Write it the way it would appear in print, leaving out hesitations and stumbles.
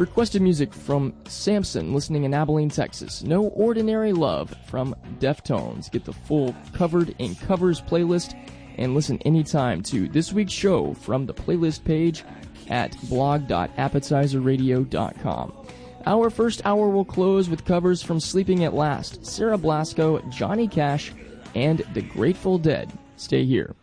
Requested music from Samson, listening in Abilene, Texas. No Ordinary Love from Deftones. Get the full Covered in Covers playlist and listen anytime to this week's show from the playlist page at blog.appetizerradio.com. Our first hour will close with covers from Sleeping at Last, Sarah Blasco, Johnny Cash, and The Grateful Dead. Stay here.